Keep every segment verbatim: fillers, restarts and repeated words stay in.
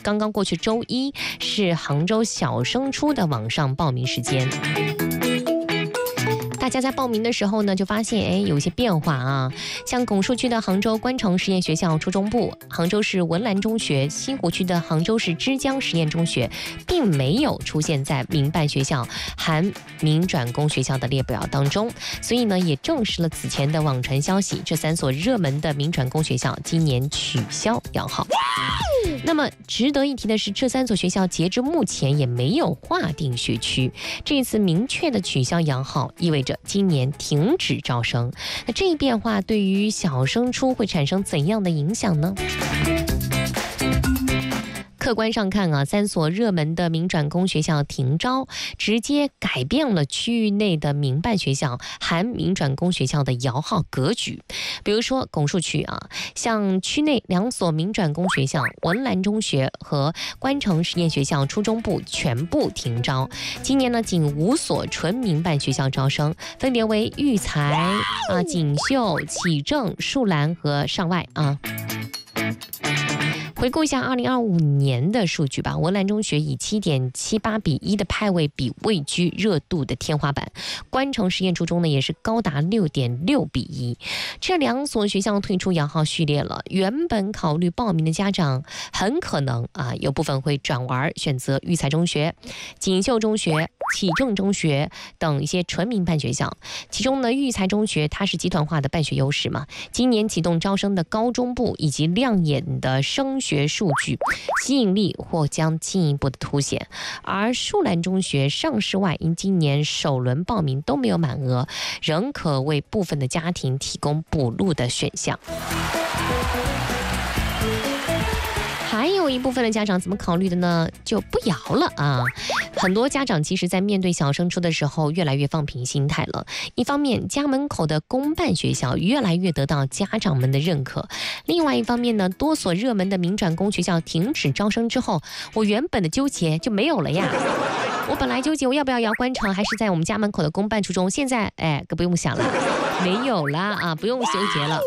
刚刚过去周一是杭州小升初的网上报名时间。大家在报名的时候呢，就发现哎有一些变化啊，像拱墅区的杭州官城实验学校初中部、杭州市文澜中学、西湖区的杭州市之江实验中学，并没有出现在民办学校含民转公学校的列表当中，所以呢，也证实了此前的网传消息，这三所热门的民转公学校今年取消摇号。那么值得一提的是，这三所学校截至目前也没有划定学区，这次明确的取消摇号，意味着今年停止招生。那这一变化对于小升初会产生怎样的影响呢？客观上看啊，三所热门的民转公学校停招，直接改变了区域内的民办学校含民转公学校的摇号格局。比如说拱墅区啊，像区内两所民转公学校文澜中学和官城实验学校初中部全部停招。今年呢，仅五所纯民办学校招生，分别为育才啊、锦绣、启正、树兰和上外啊。回顾一下二零二五年的数据吧，文澜中学以 七点七八比一的派位比位居热度的天花板，官城实验初中呢也是高达 六点六比一。这两所学校退出摇号序列了，原本考虑报名的家长很可能啊有部分会转而选择育才中学、锦绣中学、启正中学等一些纯民办学校。其中呢，育才中学它是集团化的办学优势嘛，今年启动招生的高中部以及亮眼的升学数据吸引力或将进一步的凸显。而树兰中学上市外，因今年首轮报名都没有满额，仍可为部分的家庭提供补录的选项。还有一部分的家长怎么考虑的呢？就不摇了啊！很多家长其实在面对小升初的时候，越来越放平心态了。一方面，家门口的公办学校越来越得到家长们的认可；另外一方面呢，多所热门的民转公学校停止招生之后，我原本的纠结就没有了呀。我本来纠结我要不要摇官城，还是在我们家门口的公办初中，现在哎，可不用想了，没有啦啊，不用纠结了。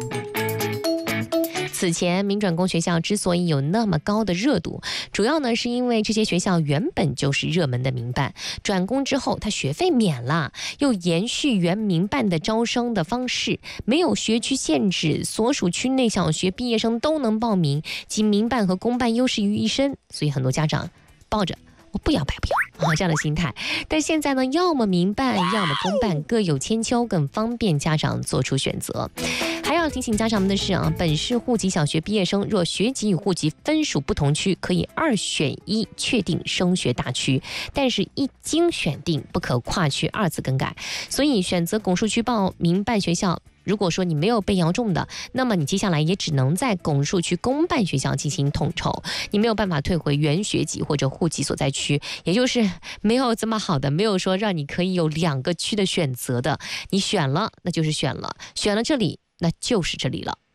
此前民转公学校之所以有那么高的热度，主要呢是因为这些学校原本就是热门的民办，转公之后它学费免了，又延续原民办的招生的方式，没有学区限制，所属区内小学毕业生都能报名，集民办和公办优势于一身，所以很多家长抱着我不摇白不摇啊这样的心态。但现在呢，要么民办要么公办，各有千秋，更方便家长做出选择。还要提醒家长们的是啊，本市户籍小学毕业生若学籍与户籍分属不同区，可以二选一确定升学大区，但是一经选定不可跨区二次更改。所以选择拱墅区报民办学校，如果说你没有被摇中的，那么你接下来也只能在拱墅区公办学校进行统筹，你没有办法退回原学籍或者户籍所在区，也就是没有这么好的，没有说让你可以有两个区的选择的。你选了那就是选了，选了这里那就是这里了。